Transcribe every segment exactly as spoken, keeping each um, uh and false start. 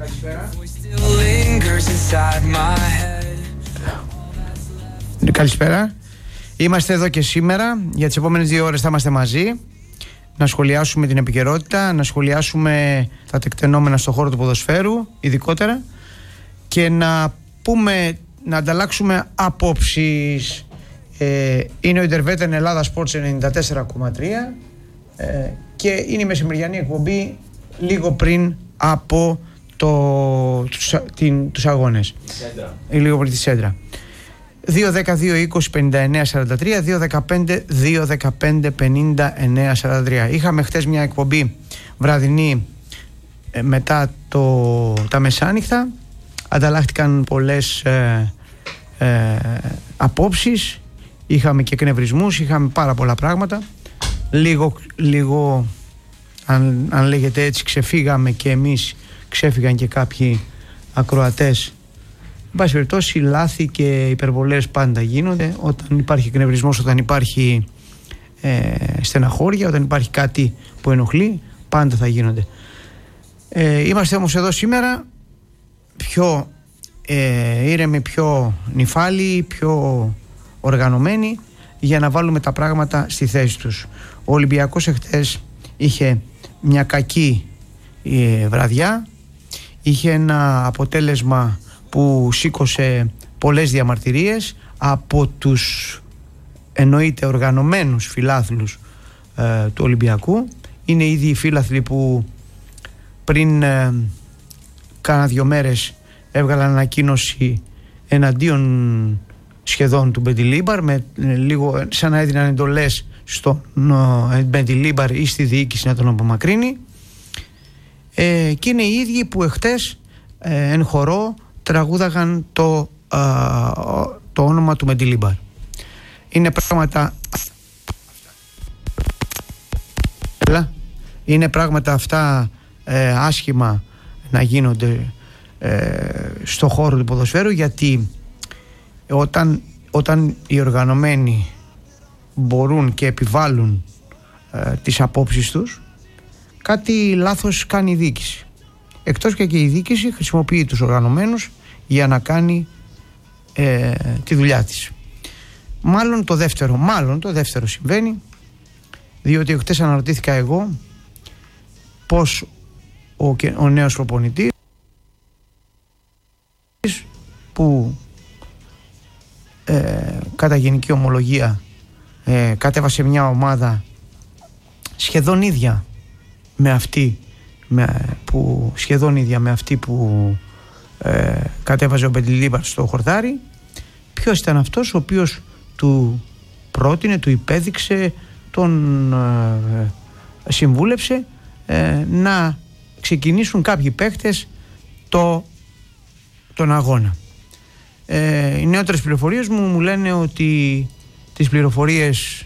Καλησπέρα. Καλησπέρα. Είμαστε εδώ και σήμερα. Για τις επόμενες δύο ώρες θα είμαστε μαζί. Να σχολιάσουμε την επικαιρότητα, να σχολιάσουμε τα τεκτενόμενα στον χώρο του ποδοσφαίρου, ειδικότερα, και να πούμε, να ανταλλάξουμε απόψεις. Ε, είναι ο Ιντερβέτεν Ελλάδα Sports ενενήντα τέσσερα κόμμα τρία ε, και είναι η μεσημεριανή εκπομπή λίγο πριν από το, τους, την, τους αγώνες. Λίγο πριν τη Σέντρα. δύο δέκα δύο είκοσι πενήντα εννέα σαράντα τρία, δύο δεκαπέντε δύο δεκαπέντε πενήντα εννέα σαράντα τρία. Είχαμε χτες μια εκπομπή βραδινή ε, μετά το, τα μεσάνυχτα. Ανταλλάχτηκαν πολλές ε, ε, απόψεις. Είχαμε και εκνευρισμούς, είχαμε πάρα πολλά πράγματα. Λίγο, λίγο αν, αν λέγεται έτσι, ξεφύγαμε και εμείς, ξέφυγαν και κάποιοι ακροατές. Εν πάση περιπτώσει, λάθη και υπερβολές πάντα γίνονται. Όταν υπάρχει εκνευρισμός, όταν υπάρχει ε, στεναχώρια, όταν υπάρχει κάτι που ενοχλεί, πάντα θα γίνονται. Ε, είμαστε όμως εδώ σήμερα πιο ε, ήρεμοι, πιο νυφάλιοι, πιο οργανωμένοι, για να βάλουμε τα πράγματα στη θέση τους. Ο Ολυμπιακός εχθές είχε μια κακή ε, βραδιά, είχε ένα αποτέλεσμα που σήκωσε πολλές διαμαρτυρίες από τους εννοείται οργανωμένους φιλάθλους ε, του Ολυμπιακού. Είναι ήδη οι φίλαθλοι που πριν ε, κάνα δύο μέρες έβγαλαν ανακοίνωση εναντίον σχεδόν του Μπεντιλίμπαρ, με ε, λίγο σαν να έδιναν εντολές στον ε, Μπεντιλίμπαρ ή στη διοίκηση να τον απομακρύνει, ε, και είναι οι ίδιοι που εχθές ε, εν χορό τραγούδαγαν το, α, το όνομα του Μεντιλίμπαρ. Είναι πράγματα είναι πράγματα αυτά ε, άσχημα να γίνονται ε, στο χώρο του ποδοσφαίρου, γιατί όταν, όταν οι οργανωμένοι μπορούν και επιβάλλουν ε, τις απόψεις τους, κάτι λάθος κάνει η διοίκηση. Εκτός και, και η διοίκηση χρησιμοποιεί τους οργανωμένους για να κάνει ε, τη δουλειά της. Μάλλον το δεύτερο, μάλλον το δεύτερο συμβαίνει, διότι χτες αναρωτήθηκα εγώ πως ο, ο νέος προπονητής, που ε, κατά γενική ομολογία ε, κατέβασε μια ομάδα σχεδόν ίδια με αυτή με, που, σχεδόν ίδια με αυτή που ε, κατέβαζε ο Μπεντιλίμπαρ στο χορτάρι, ποιος ήταν αυτός ο οποίος του πρότεινε, του υπέδειξε, τον ε, συμβούλεψε ε, να ξεκινήσουν κάποιοι παίχτες το, τον αγώνα. Ε, οι νεότερες πληροφορίες μου μου λένε ότι τις πληροφορίες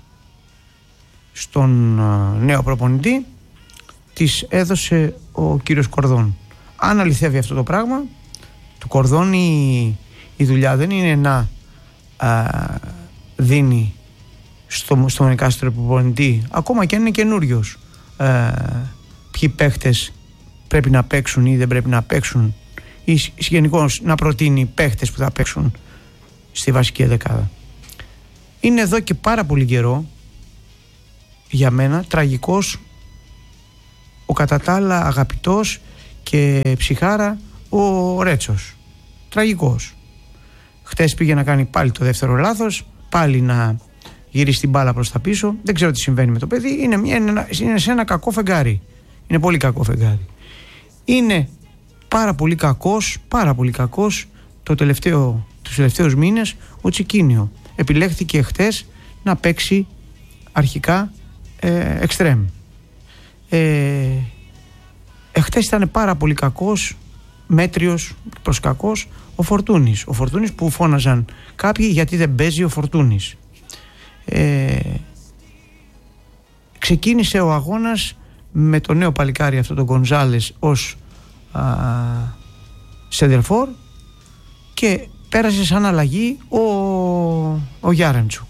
στον ε, νέο προπονητή τις έδωσε ο κύριος Κορδόν. Αν αληθεύει αυτό το πράγμα, του Κορδόν η, η δουλειά δεν είναι να α, δίνει στο, στον εκάστοτε προπονητή, ακόμα και αν είναι καινούριος, α, ποιοι παίχτες πρέπει να παίξουν ή δεν πρέπει να παίξουν, ή γενικώς να προτείνει παίχτες που θα παίξουν στη βασική δεκάδα. Είναι εδώ και πάρα πολύ καιρό, για μένα, τραγικός ο κατά τα άλλα αγαπητός και ψυχάρα ο Ρέτσος. Τραγικός. Χτες πήγε να κάνει πάλι το δεύτερο λάθος, πάλι να γυρίσει την μπάλα προς τα πίσω. Δεν ξέρω τι συμβαίνει με το παιδί. Είναι, μια, είναι, είναι σε ένα κακό φεγγάρι. Είναι πολύ κακό φεγγάρι. Είναι πάρα πολύ κακός, πάρα πολύ κακός το τελευταίο, τους τελευταίους μήνες ο Τσικίνιο. Επιλέχθηκε χτες να παίξει αρχικά ε, εξτρέμ. Ε, εχθές ήταν πάρα πολύ κακός, μέτριος προς κακός ο Φορτούνης. Ο Φορτούνης που φώναζαν κάποιοι γιατί δεν παίζει ο Φορτούνης. Ε, ξεκίνησε ο αγώνας με το νέο παλικάρι αυτό τον Γκονζάλες ως σεντερφόρ και πέρασε σαν αλλαγή ο, ο Γιάρεμτσουκ.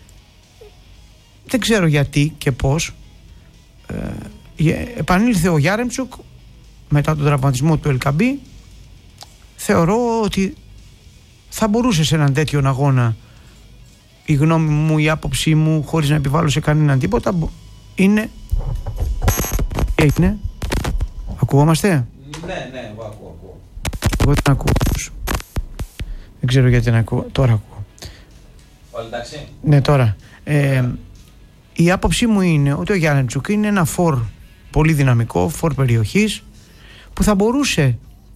Δεν ξέρω γιατί και πώς. Ε, επανήλθε ο Γιάρεμτσουκ μετά τον τραυματισμό του Ελκαμπή, θεωρώ ότι θα μπορούσε σε έναν τέτοιον αγώνα, η γνώμη μου, η άποψή μου, χωρίς να επιβάλλω σε κανέναν τίποτα, είναι... είναι... Ακουγόμαστε? Ναι, ναι, εγώ ακούω, ακούω. Εγώ δεν ακούω. Δεν ξέρω γιατί δεν ακούω. Τώρα ακούω. Όλοι εντάξει? Ναι, τώρα. Ε, η άποψή μου είναι ότι ο Γιάννετσουκ είναι ένα φορ πολύ δυναμικό, φορ περιοχής, που θα μπορούσε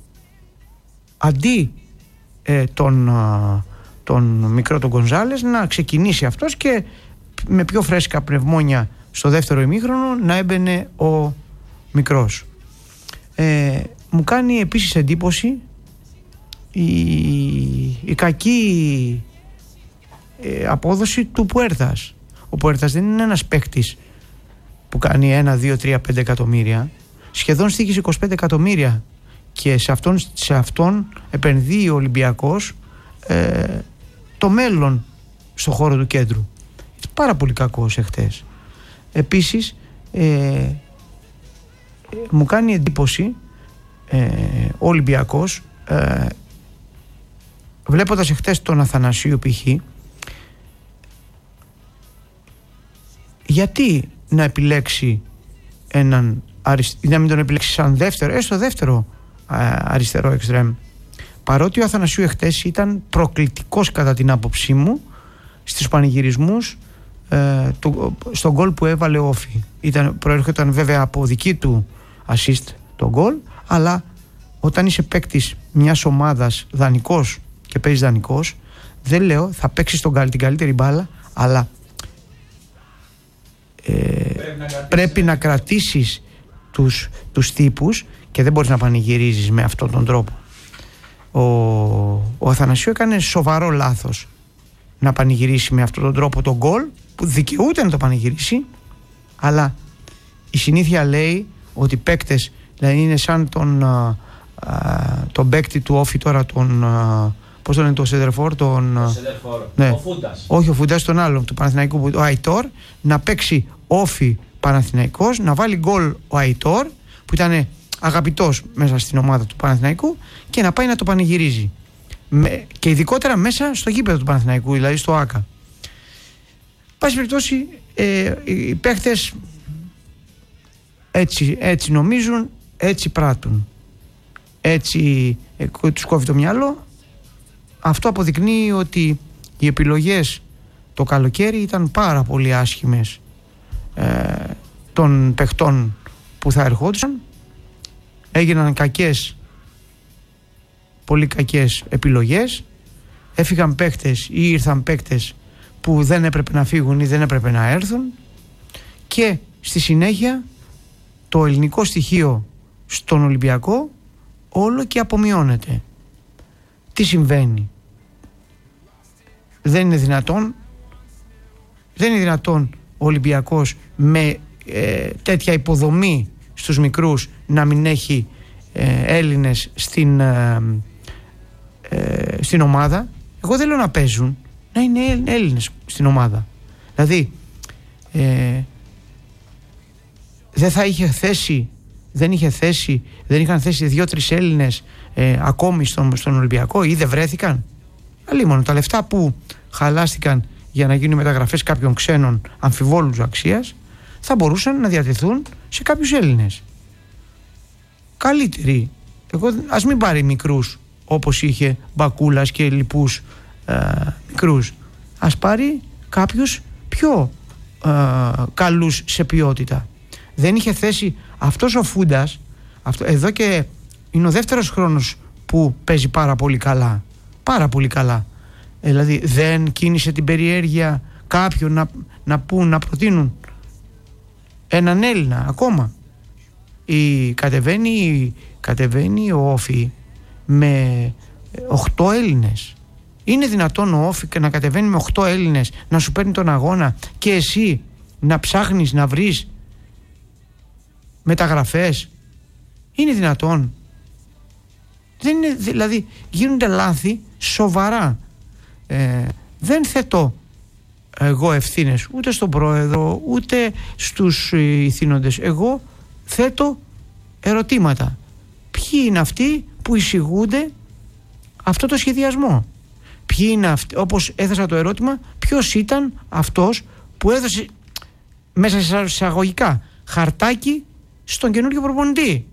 αντί ε, τον, α, τον μικρό τον Γκονζάλες να ξεκινήσει αυτός και με πιο φρέσκα πνευμόνια στο δεύτερο ημίχρονο να έμπαινε ο μικρός. Ε, μου κάνει επίσης εντύπωση η, η κακή ε, απόδοση του Πουέρτας. Ο Πουέρτας δεν είναι ένας παίκτης που κάνει ένα, δύο, τρία, πέντε εκατομμύρια. Σχεδόν στοίχησε είκοσι πέντε εκατομμύρια και σε αυτόν, σε αυτόν επενδύει ο Ολυμπιακός ε, το μέλλον στο χώρο του κέντρου. Πάρα πολύ κακός εχθές. Επίσης ε, μου κάνει εντύπωση ε, ο Ολυμπιακός ε, βλέποντας εχθές τον Αθανασίου π.χ. γιατί να επιλέξει έναν ή να μην τον επιλέξει σαν δεύτερο, έστω δεύτερο α, αριστερό εξτρέμ, παρότι ο Αθανασίου εχθές ήταν προκλητικός κατά την άποψή μου στους πανηγυρισμούς ε, το, στον γκολ που έβαλε ο Όφη. Ήταν, προέρχονταν βέβαια από δική του assist το γκολ, αλλά όταν είσαι παίκτης μιας ομάδας δανεικός και παίζεις δανεικός, δεν λέω θα παίξεις τον, την καλύτερη μπάλα, αλλά ε, πρέπει να κρατήσεις, πρέπει να κρατήσεις τους, τους τύπους και δεν μπορείς να πανηγυρίζεις με αυτόν τον τρόπο. Ο, ο Αθανασίου έκανε σοβαρό λάθος να πανηγυρίσει με αυτόν τον τρόπο τον γκολ, που δικαιούται να το πανηγυρίσει, αλλά η συνήθεια λέει ότι παίκτες, δηλαδή είναι σαν τον, α, α, τον παίκτη του Όφη τώρα, τον α, πώς το λένε, το Σεντερφόρ, τον, το Σεντερφόρ, ναι, ο Φούντας. Όχι ο Φούντας, τον άλλον του Παναθηναϊκού, ο Αϊτόρ, να παίξει Όφη Παναθηναϊκός, να βάλει γκολ ο Αϊτόρ που ήταν αγαπητός μέσα στην ομάδα του Παναθηναϊκού και να πάει να το πανηγυρίζει. Με, και ειδικότερα μέσα στο γήπεδο του Παναθηναϊκού, δηλαδή στο ΆΚΑ. Πάση περιπτώσει, ε, οι παίχτες έτσι, έτσι νομίζουν, έτσι πράττουν. Έτσι ε, τους κόβει το μυαλό. Αυτό αποδεικνύει ότι οι επιλογές το καλοκαίρι ήταν πάρα πολύ άσχημες ε, των παιχτών που θα ερχόντουσαν. Έγιναν κακές, πολύ κακές επιλογές. Έφυγαν παίκτες ή ήρθαν παίκτες που δεν έπρεπε να φύγουν ή δεν έπρεπε να έρθουν, και στη συνέχεια το ελληνικό στοιχείο στον Ολυμπιακό όλο και απομειώνεται. Τι συμβαίνει? Δεν είναι δυνατόν δεν είναι δυνατόν ο Ολυμπιακός με ε, τέτοια υποδομή στους μικρούς να μην έχει ε, Έλληνες στην, ε, ε, στην ομάδα. Εγώ δεν λέω να παίζουν, να είναι Έλληνες στην ομάδα. Δηλαδή ε, δεν θα είχε θέση δεν είχε θέση δεν είχαν θέση δύο-τρεις Έλληνες ε, ακόμη στον, στον Ολυμπιακό, ή δεν βρέθηκαν? Αλλήμον τα λεφτά που χαλάστηκαν για να γίνουν μεταγραφές κάποιων ξένων αμφιβόλους αξίας θα μπορούσαν να διατεθούν σε κάποιους Έλληνες καλύτεροι. Εγώ, ας μην πάρει μικρούς όπως είχε Μπακούλας και λοιπούς ε, μικρούς. Ας πάρει κάποιους πιο ε, καλούς σε ποιότητα. Δεν είχε θέση αυτός ο Φούντας. Αυτό, εδώ και είναι ο δεύτερος χρόνος που παίζει πάρα πολύ καλά. Πάρα πολύ καλά. Ε, δηλαδή δεν κίνησε την περιέργεια κάποιον να, να πούν, να προτείνουν έναν Έλληνα ακόμα? Η, κατεβαίνει, κατεβαίνει ο Όφη με οκτώ Έλληνες. Είναι δυνατόν ο Όφη να κατεβαίνει με οκτώ Έλληνες, να σου παίρνει τον αγώνα και εσύ να ψάχνεις να βρεις μεταγραφές? Είναι δυνατόν? Δεν είναι, δηλαδή γίνονται λάθη σοβαρά. Ε, δεν θέτω εγώ ευθύνες ούτε στον πρόεδρο ούτε στους ηθήνοντες. Εγώ θέτω ερωτήματα. ποιοι είναι αυτοί που εισηγούνται αυτό το σχεδιασμό. Ποιοι είναι αυτοί, όπως έθεσα το ερώτημα, ποιος ήταν αυτός που έδωσε μέσα σε εισαγωγικά χαρτάκι στον καινούργιο προπονητή.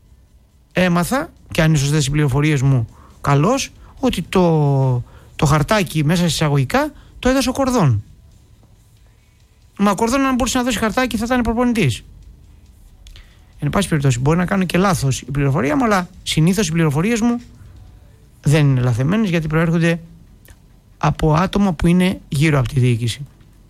Έμαθα, και αν είναι σωστές οι πληροφορίες μου, καλώς, ότι το, το χαρτάκι μέσα σε εισαγωγικά το έδωσε ο Κορδόν. Μα ο Κορδόν, αν μπορούσε να δώσει χαρτάκι, θα ήταν προπονητής. Εν πάση περιπτώσει, μπορεί να κάνω και λάθος η πληροφορία μου, αλλά συνήθως οι πληροφορίες μου δεν είναι λαθεμένες, γιατί προέρχονται από άτομα που είναι γύρω από τη διοίκηση.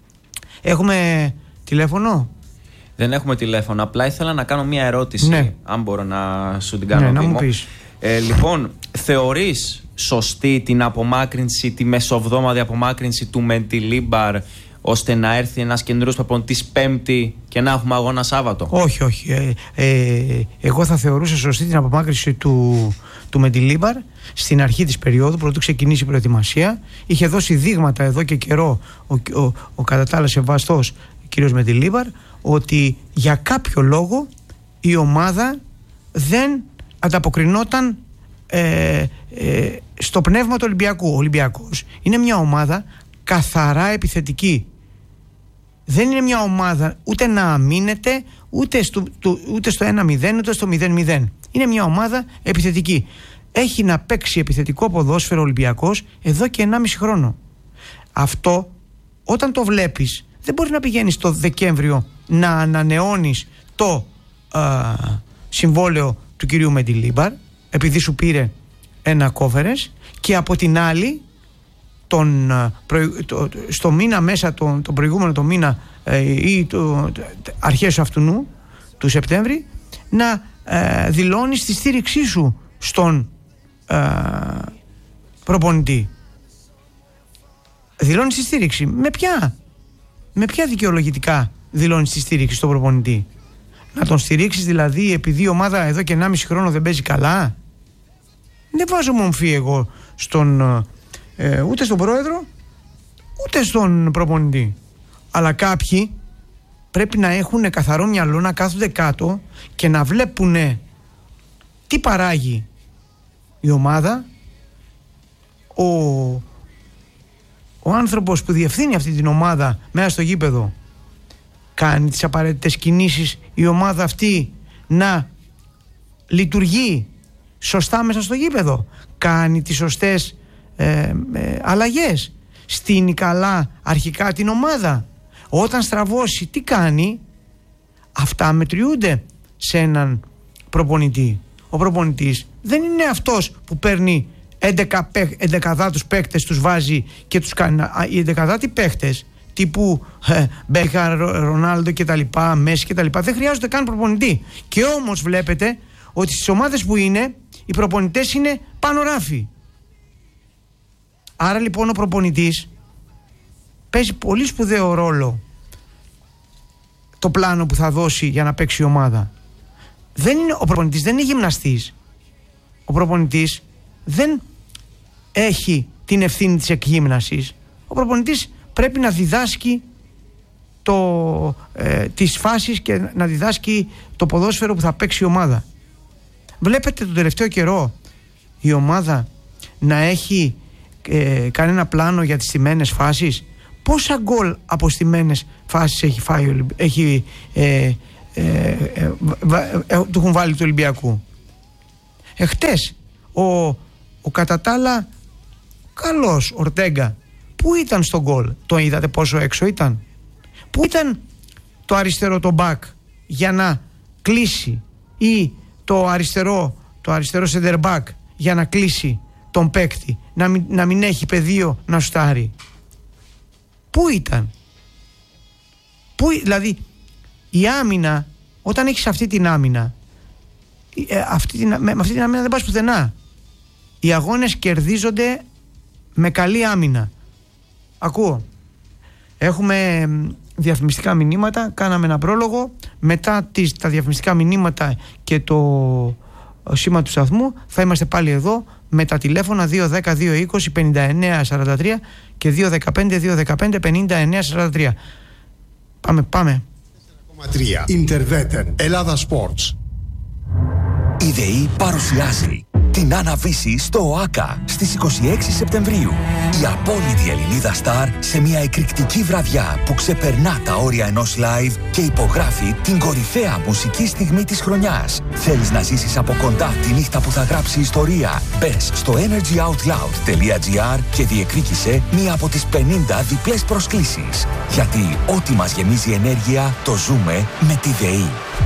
Έχουμε τηλέφωνο? Δεν έχουμε τηλέφωνο. Απλά ήθελα να κάνω μία ερώτηση. Ναι. Αν μπορώ να σου την κάνω. Ναι, να μου πεις. Ε, λοιπόν, θεωρείς σωστή την απομάκρυνση, τη μεσοβδόμαδη απομάκρυνση του Μεντιλίμπαρ, ώστε να έρθει ένας καινούριος προπονητής Πέμπτη και να έχουμε αγώνα Σάββατο? Όχι, όχι. Ε, ε, εγώ θα θεωρούσα σωστή την απομάκρυνση του, του Μεντιλίμπαρ στην αρχή της περίοδου, πρωτού ξεκινήσει η προετοιμασία. Είχε δώσει δείγματα εδώ και καιρό ο, ο, ο κατά τα άλλα σεβαστός κ. Μεντιλίμπαρ, ότι για κάποιο λόγο η ομάδα δεν ανταποκρινόταν ε, ε, στο πνεύμα του Ολυμπιακού. Ο Ολυμπιακός είναι μια ομάδα καθαρά επιθετική. Δεν είναι μια ομάδα ούτε να αμήνεται ούτε στο, το, ούτε στο ένα μηδέν ούτε στο μηδέν μηδέν. Είναι μια ομάδα επιθετική. Έχει να παίξει επιθετικό ποδόσφαιρο Ολυμπιακός εδώ και ενάμιση χρόνο. Αυτό όταν το βλέπεις, δεν μπορεί να πηγαίνεις το Δεκέμβριο να ανανεώνεις το α, συμβόλαιο του κυρίου Μεντιλίμπαρ, επειδή σου πήρε ένα κόβερες, και από την άλλη τον, προ, το, στο μήνα μέσα, τον, τον προηγούμενο το μήνα ε, ή το, το, αρχές αυτού του Σεπτέμβρη, να ε, δηλώνεις τη στήριξή σου στον ε, προπονητή. Δηλώνεις τη στήριξη. Με ποια? Με ποια δικαιολογητικά δηλώνεις τη στήριξη στον προπονητή? Να τον στηρίξεις δηλαδή επειδή η ομάδα εδώ και ενάμιση χρόνο δεν παίζει καλά? Δεν βάζω μομφή εγώ στον, ε, ούτε στον πρόεδρο ούτε στον προπονητή. Αλλά κάποιοι πρέπει να έχουν καθαρό μυαλό, να κάθονται κάτω και να βλέπουν τι παράγει η ομάδα. Ο, ο άνθρωπος που διευθύνει αυτή την ομάδα μέσα στο γήπεδο κάνει τις απαραίτητες κινήσεις η ομάδα αυτή να λειτουργεί σωστά μέσα στο γήπεδο, κάνει τις σωστές ε, ε, αλλαγές, στείνει καλά αρχικά την ομάδα. Όταν στραβώσει, τι κάνει? Αυτά μετριούνται σε έναν προπονητή. Ο προπονητής δεν είναι αυτός που παίρνει εντεκαδάτους παίκτες, τους βάζει και τους κάνει. Οι εντεκαδάτοι παίκτες τύπου ε, Μπέκαρ, Ρονάλντο και τα λοιπά, Μέση και τα λοιπά, δεν χρειάζονται καν προπονητή. Και όμως βλέπετε ότι στις ομάδες που είναι, οι προπονητές είναι πάνω ράφι. Άρα λοιπόν ο προπονητής παίζει πολύ σπουδαίο ρόλο το πλάνο που θα δώσει για να παίξει η ομάδα. Δεν είναι, ο προπονητής δεν είναι γυμναστής. Ο προπονητής δεν έχει την ευθύνη της εκγύμνασης. Ο προπονητής πρέπει να διδάσκει το, ε, τις φάσεις και να διδάσκει το ποδόσφαιρο που θα παίξει η ομάδα. Βλέπετε τον τελευταίο καιρό η ομάδα να έχει ε, κάνει ένα πλάνο για τις στημένες φάσεις? Πόσα γκολ από στημένες φάσεις έχει φάει, έχει, ε, ε, ε, ε, ε, του έχουν βάλει του Ολυμπιακού? Εχτες ο, ο κατά τα άλλα καλός Ορτέγκα, πού ήταν στο γκολ? Το είδατε πόσο έξω ήταν? Πού ήταν το αριστερό το μπακ για να κλείσει, ή το αριστερό το αριστερό center back για να κλείσει τον παίκτη, να μην, να μην έχει πεδίο να σουτάρει? Πού ήταν? Πού, δηλαδή η άμυνα, όταν έχεις αυτή την άμυνα, ε, αυτή την, με, με αυτή την άμυνα δεν πας πουθενά. Οι αγώνες κερδίζονται με καλή άμυνα. Ακούω. Έχουμε διαφημιστικά μηνύματα, κάναμε ένα πρόλογο. Μετά τις, τα διαφημιστικά μηνύματα και το σήμα του σταθμού θα είμαστε πάλι εδώ με τα τηλέφωνα δύο δέκα δύο είκοσι πενήντα εννέα σαράντα τρία και δύο δεκαπέντε δύο δεκαπέντε πενήντα εννέα σαράντα τρία. Πάμε, πάμε. τέσσερα κόμμα τρία Interveten Ελλάδα Sports. Η ΔΕΗ παρουσιάζει την Άννα-Βύση στο ΟΑΚΑ στις είκοσι έξι Σεπτεμβρίου. Η απόλυτη Ελληνίδα στάρ σε μια εκρηκτική βραδιά που ξεπερνά τα όρια ενός live και υπογράφει την κορυφαία μουσική στιγμή της χρονιάς. Θέλεις να ζήσεις από κοντά τη νύχτα που θα γράψει ιστορία? Μπες στο energyoutloud.gr και διεκδίκησε μία από τις πενήντα διπλές προσκλήσεις. Γιατί ό,τι μας γεμίζει ενέργεια το ζούμε με τη ΔΕΗ.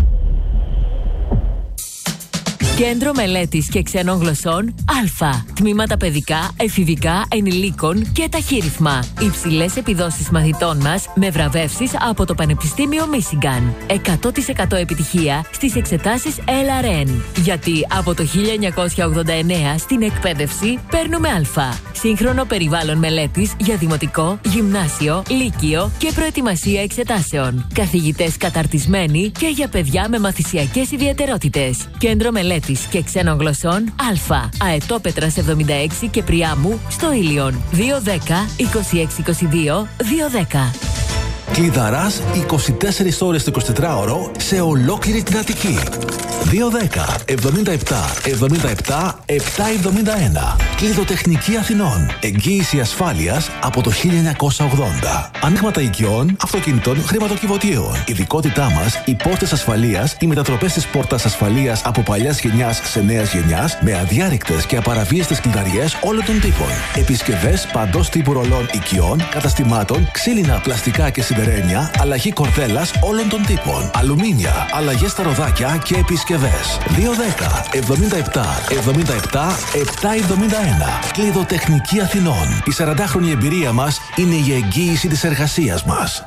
Κέντρο Μελέτης και Ξένων Γλωσσών Α. Τμήματα παιδικά, εφηβικά, ενηλίκων και ταχύρυθμα. Υψηλές επιδόσεις μαθητών μας με βραβεύσεις από το Πανεπιστήμιο Μίσιγκαν. εκατό τοις εκατό επιτυχία στις εξετάσεις ελ αρ εν. Γιατί από το χίλια εννιακόσια ογδόντα εννέα στην εκπαίδευση παίρνουμε Α. Σύγχρονο περιβάλλον μελέτης για δημοτικό, γυμνάσιο, λύκειο και προετοιμασία εξετάσεων. Καθηγητές καταρτισμένοι και για παιδιά με μαθησιακές ιδιαιτερότητες. Κέντρο Μελέτης και Ξένων Γλωσσών Α. Αετόπετρας εβδομήντα έξι και Πριάμου στο Ήλιον. δύο δέκα είκοσι έξι είκοσι δύο δύο δέκα. Κλειδαράς είκοσι τέσσερις ώρες το εικοσιτετράωρο σε ολόκληρη την Αττική. δύο δέκα εβδομήντα επτά εβδομήντα επτά επτακόσια εβδομήντα ένα. Κλειδοτεχνική Αθηνών. Εγγύηση ασφάλειας από το χίλια εννιακόσια ογδόντα. Ανοίγματα οικειών, αυτοκινητών, χρηματοκιβωτίων. Ειδικότητά μας, οι πόρτες ασφαλείας, οι μετατροπές της πόρτας ασφαλείας από παλιάς γενιάς σε νέας γενιάς, με αδιάρρηκτες και απαραβίαστες κλειδαριές όλων των τύπων. Επισκευές παντός τύπου ρολών οικειών, καταστημάτων, ξύλινα, πλαστικά και σιδερένια, αλλαγή κορδέλας όλων των τύπων. Αλουμίνια, αλλαγές στα ροδάκια και επισκευές. δύο δέκα εβδομήντα επτά εβδομήντα επτά επτακόσια εβδομήντα ένα. Κλειδοτεχνική Αθηνών. Η σαραντάχρονη εμπειρία μας είναι η εγγύηση της εργασίας μας.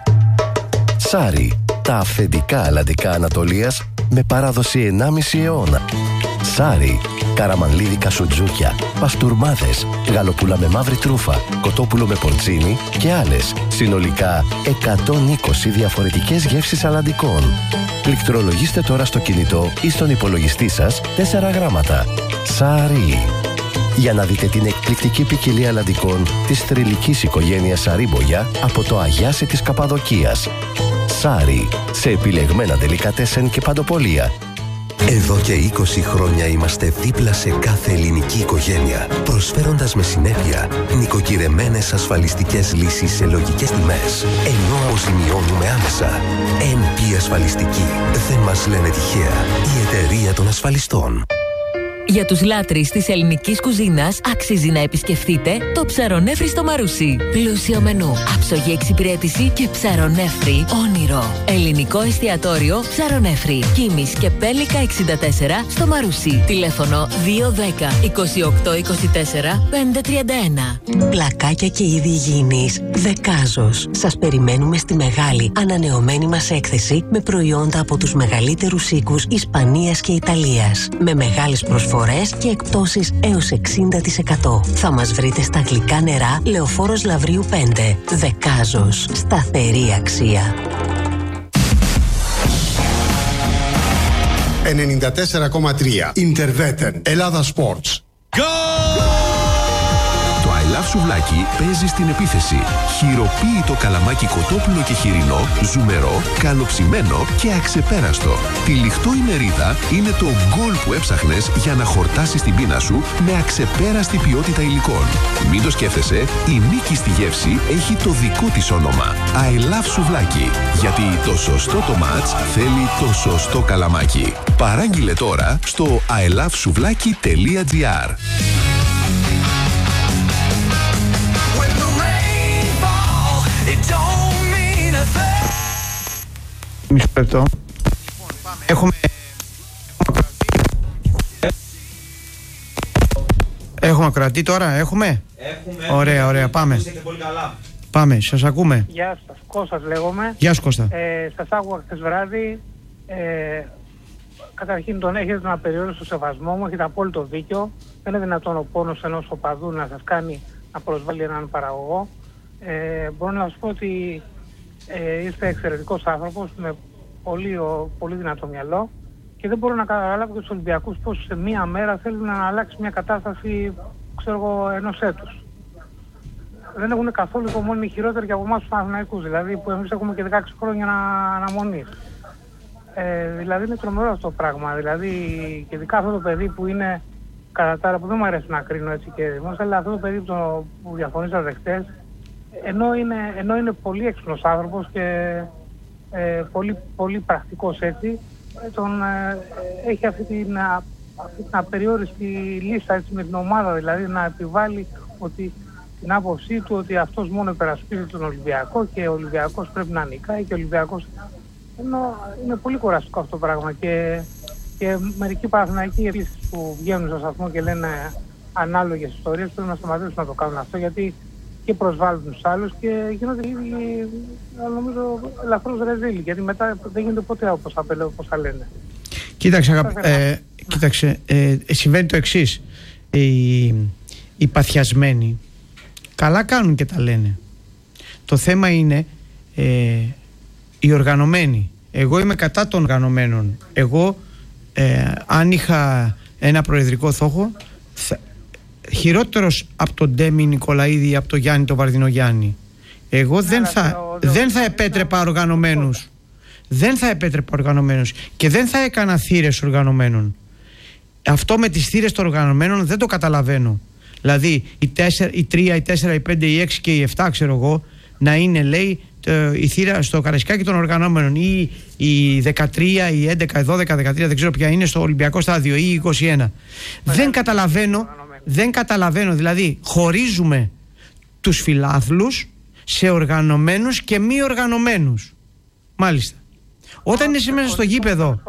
Σάρι. Τα αυθεντικά αλλαντικά Ανατολίας με παράδοση ενάμιση αιώνα. Σάρι. Καραμανλίδικα σουτζούκια, παστούρμάδες, γαλοπούλα με μαύρη τρούφα, κοτόπουλο με πορτσίνι και άλλες. Συνολικά εκατόν είκοσι διαφορετικές γεύσεις αλλαντικών. Πληκτρολογήστε τώρα στο κινητό ή στον υπολογιστή σας τέσσερα γράμματα. Σάρι. Για να δείτε την εκπληκτική ποικιλία αλλαντικών της θρυλικής οικογένειας Σαρίμπογια από το Αγιάσι της Καπαδοκίας. Σάρι. Σε επιλεγμένα ντελικατέσεν και παντοπολία. Εδώ και είκοσι χρόνια είμαστε δίπλα σε κάθε ελληνική οικογένεια, προσφέροντας με συνέπεια νοικοκυρεμένες ασφαλιστικές λύσεις σε λογικές τιμές, ενώ αποζημιώνουμε άμεσα. εν πι Ασφαλιστική. Δεν μας λένε τυχαία. Η εταιρεία των ασφαλιστών. Για τους λάτρεις της ελληνικής κουζίνας αξίζει να επισκεφτείτε το Ψαρονέφρι στο Μαρούσι. Πλούσιο μενού, άψογη εξυπηρέτηση και ψαρονέφρι όνειρο. Ελληνικό εστιατόριο Ψαρονέφρι. Κίμης και Πέλικα εξήντα τέσσερα στο Μαρούσι. Τηλέφωνο δύο δέκα είκοσι οκτώ είκοσι τέσσερα πεντακόσια τριάντα ένα. Πλακάκια και είδη υγιεινής Δεκάζος. Σας περιμένουμε στη μεγάλη ανανεωμένη μας έκθεση με προϊόντα από τους μεγαλύτερους οίκους Ισπανίας και Ιταλίας. Με μεγάλες προσφορές και εκπτώσεις έως εξήντα τοις εκατό. Θα μας βρείτε στα γλυκά νερά Λεωφόρος Λαυρίου πέντε. Δεκάζος. Σταθερή αξία. ενενήντα τέσσερα κόμμα τρία Interveten Ελλάδα Sports. Το I Love Σουβλάκι παίζει στην επίθεση. Χειροποίητο καλαμάκι κοτόπουλο και χοιρινό, ζουμερό, καλοψημένο και αξεπέραστο. Τυλιχτό η μερίδα είναι το γκολ που έψαχνες για να χορτάσεις την πείνα σου με αξεπέραστη ποιότητα υλικών. Μην το σκέφτεσαι, η νίκη στη γεύση έχει το δικό της όνομα. I Love Σουβλάκι. Γιατί το σωστό το μάτς θέλει το σωστό καλαμάκι. Παράγγειλε τώρα στο άι λαβ σουβλάκι τελεία τζι άρ. Μισό λεπτό. Έχουμε... Έχουμε ακροατή τώρα, έχουμε. Έχουμε. Ωραία, ωραία, πάμε. Πολύ καλά. Πάμε, σας ακούμε. Γεια σας, Κώστας λέγομαι. Γεια σου Κώστα. Ε, σας άκουγα χθες βράδυ. Ε, καταρχήν τον έχετε τον απεριόριστο σεβασμό μου, έχετε απόλυτο δίκιο. Δεν είναι δυνατόν ο πόνος ενός οπαδού να σας κάνει να προσβάλλει έναν παραγωγό. Ε, μπορώ να σας πω ότι ε, είστε εξαιρετικός άνθρωπος με πολύ, ο, πολύ δυνατό μυαλό και δεν μπορώ να καταλάβω και τους Ολυμπιακούς πως σε μία μέρα θέλουν να αλλάξει μια κατάσταση, ξέρω εγώ, ενός έτους. Δεν έχουν καθόλου υπομονή, χειρότεροι και από εμάς τους Παναθηναϊκούς, δηλαδή που εμείς έχουμε και δεκαέξι χρόνια να, αναμονής. Ε, δηλαδή είναι τρομερό αυτό το πράγμα. Δηλαδή, και ειδικά αυτό το παιδί που είναι κατά τα άλλα, που δεν μου αρέσει να κρίνω έτσι και δημόσια, αλλά αυτό το παιδί που, το, που διαφωνήσατε χτες, ενώ είναι, ενώ είναι πολύ έξυπνος άνθρωπος και ε, πολύ, πολύ πρακτικός έτσι, τον, ε, έχει αυτή την, α, αυτή την απεριόριστη λίστα έτσι, με την ομάδα, δηλαδή να επιβάλλει ότι την άποψή του ότι αυτός μόνο υπερασπίζεται τον Ολυμπιακό και ο Ολυμπιακός πρέπει να νικάει και ο Ολυμπιακός. Ενώ είναι πολύ κουραστικό αυτό το πράγμα και, και μερικοί Παναθηναϊκοί επίσης που βγαίνουν στο σταθμό και λένε ανάλογες ιστορίες πρέπει να σταματήσουν να το κάνουν αυτό, γιατί και προσβάλλουν τους άλλους και γίνονται λίγοι, νομίζω, ελαφρώς ρεζίλοι, γιατί μετά δεν γίνεται ποτέ όπως θα, όπως θα λένε. Κοίταξε, αγαπ... ε, κοίταξε ε, συμβαίνει το εξής. Οι, οι παθιασμένοι καλά κάνουν και τα λένε. Το θέμα είναι ε, οι οργανωμένοι. Εγώ είμαι κατά των οργανωμένων. Εγώ ε, αν είχα ένα προεδρικό θόχο, θα, χειρότερος από τον Ντέμι Νικολαίδη ή από τον Γιάννη τον Βαρδινογιάννη. Εγώ δεν θα, δεν θα επέτρεπα οργανωμένους. Δεν θα επέτρεπα οργανωμένους και δεν θα έκανα θύρες οργανωμένων. Αυτό με τις θύρες των οργανωμένων δεν το καταλαβαίνω. Δηλαδή οι τέσσερα, οι τρία, οι τέσσερα, οι πέντε, οι έξι και οι επτά, ξέρω εγώ, να είναι, λέει, η θύρα στο Καραϊσκάκι των οργανωμένων, ή οι δεκατρία, οι έντεκα, οι δώδεκα, δεκατρία, δεν ξέρω ποια είναι, στο Ολυμπιακό στάδιο, ή οι είκοσι ένα. Δεν καταλαβαίνω, δεν καταλαβαίνω, δηλαδή χωρίζουμε τους φιλάθλους σε οργανωμένους και μη οργανωμένους. Μάλιστα. Όταν είσαι μέσα στο γήπεδο,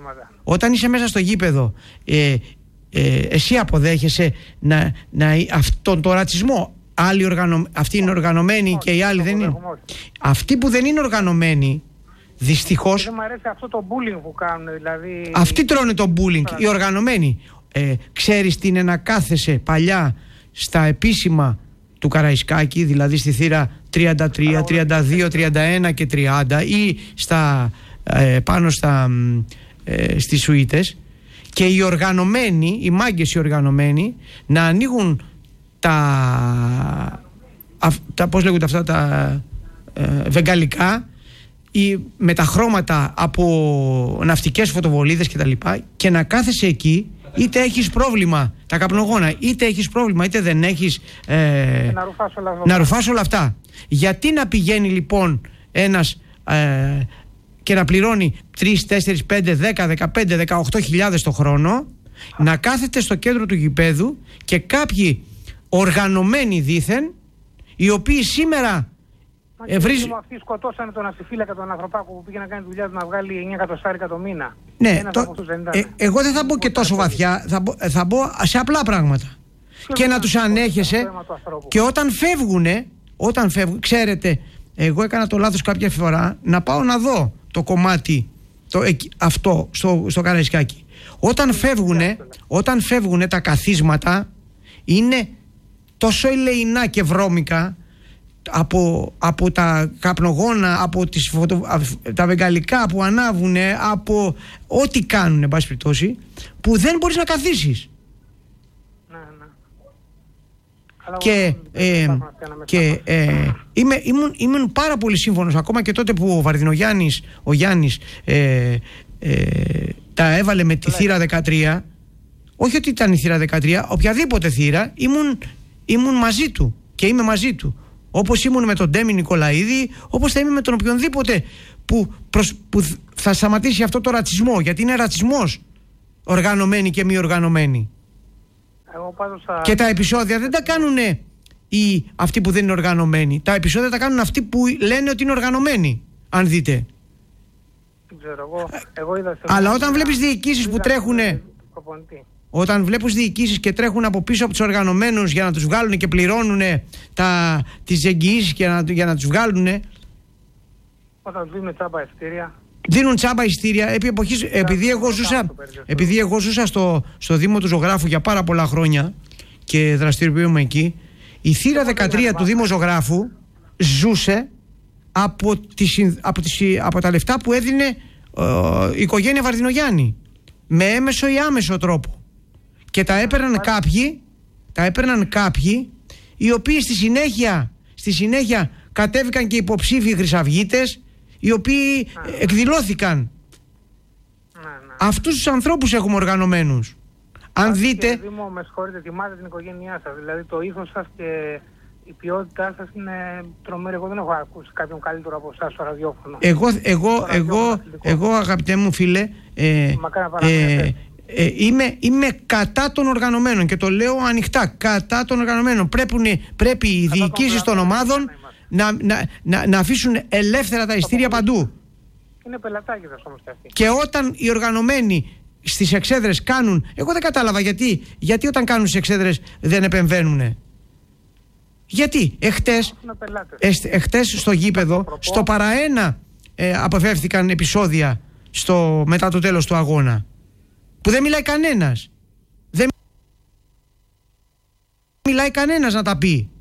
όταν είσαι μέσα στο γήπεδο, ε, ε, εσύ αποδέχεσαι να, να, αυτόν τον ρατσισμό. Άλλοι οργανω... Αυτοί είναι οργανωμένοι και οι άλλοι δεν είναι. Αυτοί που δεν είναι οργανωμένοι, δυστυχώς. Δεν μου αρέσει αυτό το bullying που κάνουν, δηλαδή. Αυτοί τρώνε το bullying, οι οργανωμένοι. Ε, ξέρεις τι είναι να κάθεσαι παλιά στα επίσημα του Καραϊσκάκη, δηλαδή στη θύρα τριάντα τρία, τριάντα δύο, τριάντα ένα και τριάντα, ή στα, ε, πάνω στα, ε, στις σουίτες, και οι οργανωμένοι, οι μάγκες οι οργανωμένοι, να ανοίγουν τα, α, τα πώς λέγονται αυτά τα ε, βεγγαλικά ή με τα χρώματα από ναυτικές φωτοβολίδες και τα λοιπά, και να κάθεσαι εκεί, είτε έχεις πρόβλημα τα καπνογόνα, είτε έχεις πρόβλημα είτε δεν έχεις, ε, να, ρουφάς όλα να ρουφάς όλα αυτά. Γιατί να πηγαίνει λοιπόν ένας ε, και να πληρώνει τρεις, τέσσερις, πέντε, δέκα, δεκαπέντε, δεκαοκτώ χιλιάδες το χρόνο, να κάθεται στο κέντρο του γηπέδου και κάποιοι οργανωμένοι δήθεν, οι οποίοι σήμερα ευρύζ... Αυτοί σκοτώσανε τον αστιφύλακα τον Ανθρωπάκο που πήγε να κάνει δουλειά του να βγάλει εννιά εκατοστάρικα το μήνα. Ναι, το... ε, εγώ δεν θα μπω και τόσο βαθιά, θα μπω, θα μπω σε απλά πράγματα. Και, και να τους ανέχεσαι, και όταν φεύγουνε, όταν φεύγουν, ξέρετε, εγώ έκανα το λάθος κάποια φορά να πάω να δω το κομμάτι το, αυτό στο, στο Καραϊσκάκι. Όταν φεύγουνε, όταν φεύγουνε τα καθίσματα είναι τόσο ελεεινά και βρώμικα από, από τα καπνογόνα, από τις φωτο, τα βεγγαλικά που ανάβουνε, από ό,τι κάνουνε, εν πάση περιπτώσει, που δεν μπορείς να καθίσεις. Ναι, ναι. Και, ε, και ε, είμαι, ήμουν, ήμουν πάρα πολύ σύμφωνος ακόμα και τότε που ο Βαρδινογιάννης, ο Γιάννης ε, ε, τα έβαλε με τη θύρα δεκατρία. Όχι ότι ήταν η θύρα δεκατρία, οποιαδήποτε θύρα, ήμουν, ήμουν μαζί του και είμαι μαζί του. Όπως ήμουν με τον Ντέμι Νικολαίδη, όπως θα είμαι με τον οποιονδήποτε που, προς, που θα σταματήσει αυτό το ρατσισμό. Γιατί είναι ρατσισμός οργανωμένοι και μη οργανωμένοι. Εγώ θα... Και τα επεισόδια δεν τα κάνουν οι, αυτοί που δεν είναι οργανωμένοι. Τα επεισόδια τα κάνουν αυτοί που λένε ότι είναι οργανωμένοι. Αν δείτε. Δεν ξέρω, εγώ, εγώ είδα σε... Αλλά όταν βλέπεις διοικήσεις που τρέχουν. Όταν βλέπεις διοικήσεις και τρέχουν από πίσω από τους οργανωμένους για να τους βγάλουν και πληρώνουν τα, τις εγγυήσεις για να, για να τους βγάλουν. Όταν δίνουν τσάμπα εισιτήρια. Δίνουν τσάμπα εισιτήρια. Επί εποχής, επειδή εγώ ζούσα, επειδή εγώ ζούσα στο, στο Δήμο του Ζωγράφου για πάρα πολλά χρόνια και δραστηριοποιούμε εκεί, η θύρα δεκατρία του Δήμου Ζωγράφου ζούσε από, τις, από, τις, από τα λεφτά που έδινε ε, η οικογένεια Βαρδινογιάννη. Με έμεσο ή άμεσο τρόπο. Και τα έπαιρναν κάποιοι, τα έπαιρναν κάποιοι οι οποίοι στη συνέχεια, στη συνέχεια κατέβηκαν και υποψήφιοι χρυσαυγίτες, οι οποίοι εκδηλώθηκαν Αυτούς τους ανθρώπους έχουμε οργανωμένους. Αν Άς δείτε... Και, Δήμο, με συγχωρείτε, τιμάτε την οικογένειά σας. Δηλαδή το ήθος σας και η ποιότητά σας είναι τρομερή. Εγώ δεν έχω ακούσει κάποιον καλύτερο από εσάς στο ραδιόφωνο. Εγώ, εγώ, εγώ, εγώ αγαπητέ μου φίλε, ε, ε, ε, είμαι, είμαι κατά των οργανωμένων και το λέω ανοιχτά, κατά των οργανωμένων. Πρέπει, πρέπει οι διοικήσεις των ομάδων να, να, να, να αφήσουν ελεύθερα τα ειστήρια παντού. Είναι πελατάκιδες όμως και αυτοί. Και όταν οι οργανωμένοι στις εξέδρες κάνουν, εγώ δεν κατάλαβα γιατί, γιατί όταν κάνουν στις εξέδρες δεν επεμβαίνουνε. Γιατί εχτες, εχτες στο γήπεδο, στο παραένα ε, αποφεύθηκαν επεισόδια στο, μετά το τέλος του αγώνα. Που δεν μιλάει κανένας. Δεν μιλάει κανένας να τα πει.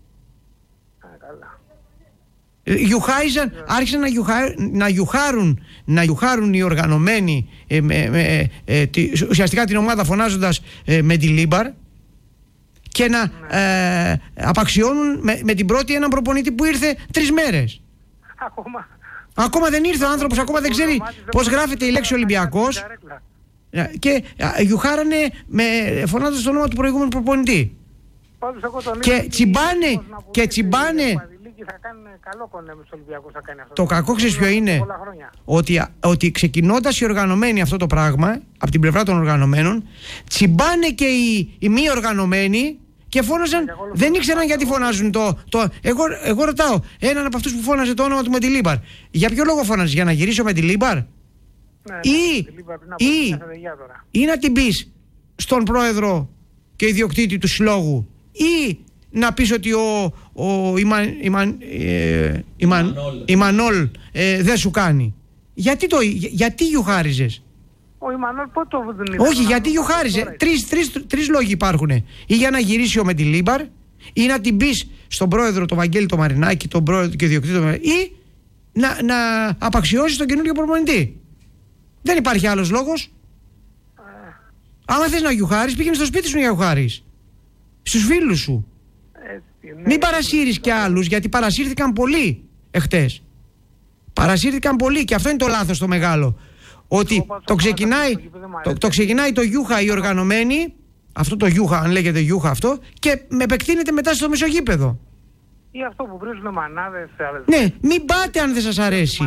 Γιουχάιζαν, άρχισαν να, γιουχα, να, γιουχάρουν, να γιουχάρουν οι οργανωμένοι ε, με, με, ε, τη, ουσιαστικά την ομάδα φωνάζοντας ε, με τη Λίμπαρ και να ε, απαξιώνουν με, με την πρώτη έναν προπονητή που ήρθε τρεις μέρες. Ακόμα, ακόμα δεν ήρθε ο άνθρωπος, ακόμα δεν ξέρει πώς γράφεται η λέξη Ολυμπιακός και ε, γιουχάρανε με, φωνάζοντας το όνομα του προηγούμενου προπονητή. Και τσιμπάνε και τσιμπάνε. Θα κάνουν καλό κονέ με τους Ολυμπιακούς, θα κάνει αυτό. Το κακό ξέρεις ποιο είναι? Ότι, ότι ξεκινώντας οι οργανωμένοι αυτό το πράγμα, από την πλευρά των οργανωμένων, τσιμπάνε και οι, οι μη οργανωμένοι και φώναζαν, δεν ήξεραν γιατί φωνάζουν το... το εγώ, εγώ ρωτάω, έναν από αυτούς που φώναζε το όνομα του με τη Λίμπαρ, για ποιο λόγο φώναζε, για να γυρίσω με τη Λίμπαρ? Ναι, ή, ναι, ή, ή να την πεις στον πρόεδρο και ιδιοκτήτη του συλλόγου, ή να πεις ότι ο, ο Ιμαν, Ιμαν, ε, Ιμαν, Ιμανόλ ε, δεν σου κάνει. Γιατί, το, για, γιατί γιουχάριζες? Ο Ιμανόλ πότε το δεν είδε? Όχι, γιατί γιουχάριζε. Τρεις, τρεις, τρεις λόγοι υπάρχουν. Ή για να γυρίσει ο με τη Λίμπαρ, ή να την πεις στον πρόεδρο τον Βαγγέλη τον Μαρινάκη, τον πρόεδρο και ιδιοκτήτη τον Μαρινάκη, ή να, να απαξιώσεις τον καινούργιο προπονητή. Δεν υπάρχει άλλος λόγος. Ε. Άμα θες να γιουχάρεις, πήγαινε στο σπίτι σου να γιουχάρεις. Στους φίλους σου. Ναι, μην παρασύρεις κι άλλους, γιατί παρασύρθηκαν πολλοί εχθές. Παρασύρθηκαν πολλοί και αυτό είναι το λάθος το μεγάλο. Ότι το ξεκινάει το, το ξεκινάει το γιούχα οι οργανωμένοι, αυτό το γιούχα, αν λέγεται γιούχα αυτό, και με επεκτείνεται μετά στο μεσογείπεδο. Ή αυτό που βρίζουν μανάδες. Ναι, μην πάτε αν δεν σας αρέσει.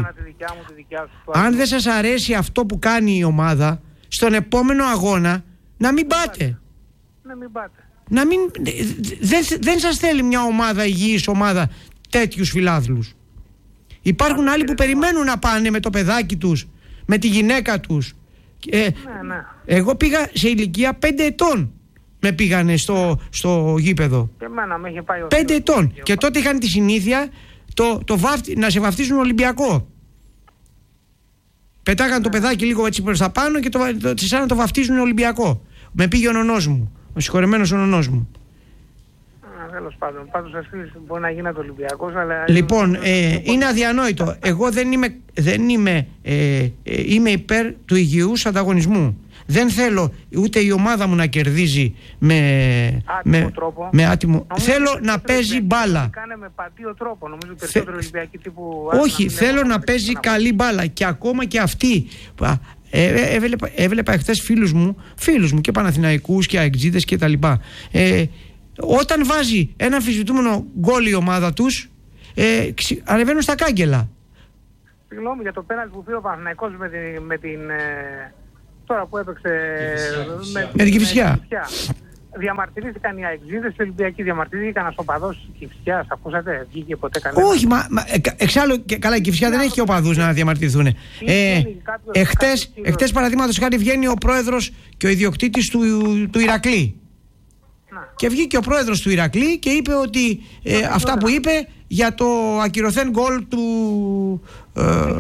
Αν δεν σας αρέσει αυτό που κάνει η ομάδα, στον επόμενο αγώνα να μην πάτε. Να μην πάτε. Να μην, δεν, δεν σας θέλει μια ομάδα, υγιής ομάδα, τέτοιους φιλάθλους. Υπάρχουν άλλοι που περιμένουν να πάνε με το παιδάκι τους, με τη γυναίκα τους. Ε, ναι, ναι. Εγώ πήγα σε ηλικία πέντε ετών. Με πήγανε στο, στο γήπεδο. Και εμένα με είχε πάει ο πέντε ετών. Και, και τότε είχαν τη συνήθεια το, το βαφτι, να σε βαφτίσουν Ολυμπιακό. Πετάγαν ναι. το παιδάκι λίγο έτσι προς τα πάνω και το, το, σαν να το βαφτίζουν Ολυμπιακό. Με πήγε ο νονός μου. Ο συγχωρεμένος ο νονός μου. Τέλος πάντων, πάντως εσείς μπορεί να γίνετε Ολυμπιακός, αλλά... Λοιπόν, ε, είναι αδιανόητο. Εγώ δεν είμαι, δεν είμαι, ε, ε, είμαι υπέρ του υγιούς ανταγωνισμού. Δεν θέλω ούτε η ομάδα μου να κερδίζει με άτιμο με, τρόπο. Με άτιμο. Νομίζω θέλω να παίζει μπάλα. Κάνε με πατίο τρόπο. Νομίζω περισσότερο Ολυμπιακή τύπου... Όχι, θέλω να παίζει καλή μπάλα. Και ακόμα και αυτοί... Ε, έβλεπα, έβλεπα εχθές φίλους μου, φίλους μου και Παναθηναϊκούς και αεξίδες και τα λοιπά. Ε, όταν βάζει ένα αμφισβητούμενο γκόλ η ομάδα τους, ε, ξυ, ανεβαίνουν στα κάγκελα. Συγγνώμη για το πέναλτι που πήρε ο Παναθηναϊκός με την, με την ε, τώρα που έπαιξε με, με την Κηφισιά. Διαμαρτυρήθηκαν οι αεξίδες, οι Ολυμπιακοί διαμαρτυρήθηκαν ως οπαδός της Κηφισιάς. Ακούσατε, βγήκε ποτέ κανένα? Όχι, μα, μα εξάλλου και, καλά η Κηφισιά δεν έχει και οπαδούς να διαμαρτυρηθούν. Ε, εχτες, εχτες παραδείγματος χάρη βγαίνει ο πρόεδρος και ο ιδιοκτήτης του, του Ηρακλή. Να. Και βγήκε ο πρόεδρος του Ηρακλή και είπε ότι ε, να, αυτά που είπε για το ακυρωθέν γκολ του, ε,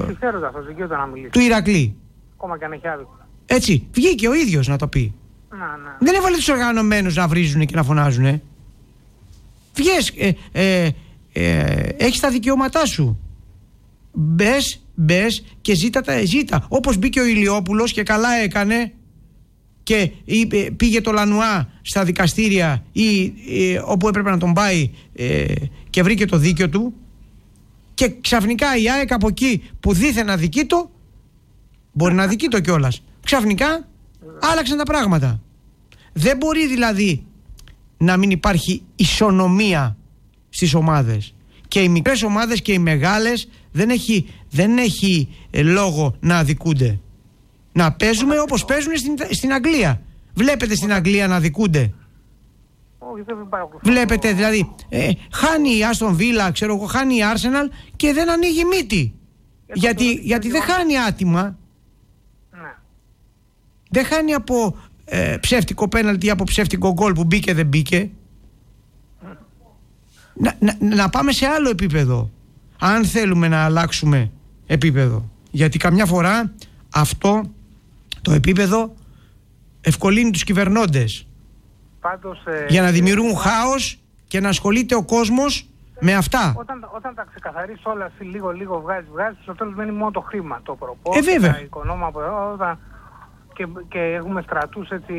του Ηρακλή. Ακόμα και αν έχει άδικο. Έτσι, βγήκε ο ίδιος να το πει. Να, να. Δεν έβαλε τους οργανωμένους να βρίζουν και να φωνάζουν. Βγες, ε, ε, ε, έχεις τα δικαιώματά σου. Μπες, μπες και ζήτα τα ζήτα. Όπως μπήκε ο Ηλιόπουλος και καλά έκανε και είπε, πήγε το Λανουά στα δικαστήρια ή ε, όπου έπρεπε να τον πάει ε, και βρήκε το δίκιο του, και ξαφνικά η ΑΕΚ από εκεί που δίθεν αδικήτο, μπορεί να αδικήτο κιόλας, ξαφνικά άλλαξαν τα πράγματα. Δεν μπορεί δηλαδή να μην υπάρχει ισονομία στις ομάδες. Και οι μικρές ομάδες και οι μεγάλες δεν έχει, δεν έχει ε, λόγο να αδικούνται. Να παίζουμε όπως παίζουν στην, στην Αγγλία. Βλέπετε στην Αγγλία να αδικούνται? Βλέπετε δηλαδή ε, χάνει η Άστον Βίλα, ξέρω εγώ, χάνει η Arsenal και δεν ανοίγει μύτη. Γιατί, γιατί δεν χάνει άτιμα. Ναι. Δεν χάνει από ε, ψεύτικο πέναλτι ή από ψεύτικο γκολ που μπήκε δεν μπήκε. Mm. Να, να, να πάμε σε άλλο επίπεδο, αν θέλουμε να αλλάξουμε επίπεδο. Γιατί καμιά φορά αυτό το επίπεδο ευκολύνει τους κυβερνώντες. Πάντως, ε, για να δημιουργούν ε, χάος και να ασχολείται ο κόσμος με αυτά. Όταν, όταν τα ξεκαθαρίσει όλα λίγο λίγο βγάζει, βγάζει, στο τέλος μένει μόνο το χρήμα, το προπό, ε, βέβαια. τα οικονόμα από εδώ, και, και έχουμε στρατούς έτσι,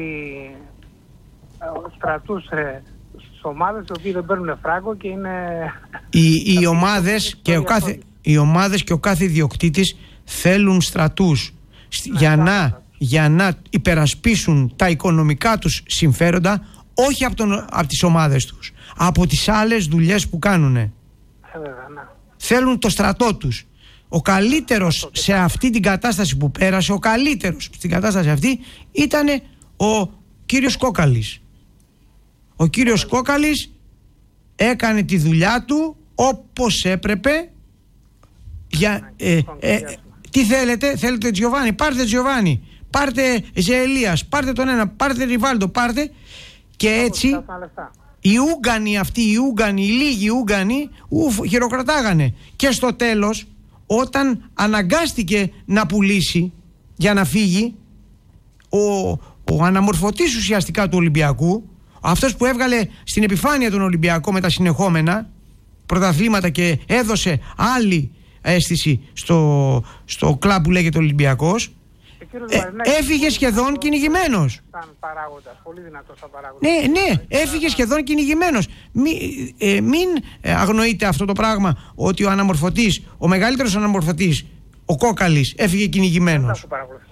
στρατούς ε, στις ομάδες οι οποίοι δεν παίρνουν φράγκο και είναι... Οι, οι, ομάδες και ο κάθε, οι ομάδες και ο κάθε ιδιοκτήτης θέλουν στρατούς ναι, για, να, για να υπερασπίσουν τα οικονομικά τους συμφέροντα, όχι από, τον, από τις ομάδες τους, από τις άλλες δουλειές που κάνουνε. Ε, βέβαια, ναι. Θέλουν το στρατό τους. Ο καλύτερος σε αυτή την κατάσταση που πέρασε, ο καλύτερος στην κατάσταση αυτή ήταν ο κύριος Κόκαλης. Ο κύριος Κόκαλης έκανε τη δουλειά του όπως έπρεπε. Για, ε, ε, τι θέλετε, θέλετε Τζιοβάνι, πάρτε Τζιοβάνι, πάρτε Ζεελίας, πάρτε τον ένα, πάρτε Ριβάλντο, πάρτε. Και έτσι οι Ούγγανοι αυτοί, οι Ούγγανοι, οι λίγοι Ούγγανοι ουφ, χειροκροτάγανε. Και στο τέλος, όταν αναγκάστηκε να πουλήσει για να φύγει, ο, ο αναμορφωτής ουσιαστικά του Ολυμπιακού, αυτός που έβγαλε στην επιφάνεια τον Ολυμπιακό με τα συνεχόμενα πρωταθλήματα και έδωσε άλλη αίσθηση στο, στο κλαμπ που λέγεται Ολυμπιακός, ε, έφυγε σχεδόν κυνηγημένος. Παράγοντας, πολύ δυνατός σαν παράγοντας. Ναι, ναι, έφυγε σχεδόν κυνηγημένος. Μη, ε, μην αγνοείτε αυτό το πράγμα, ότι ο αναμορφωτής, ο μεγαλύτερος αναμορφωτής, ο Κόκαλης, έφυγε κυνηγημένος.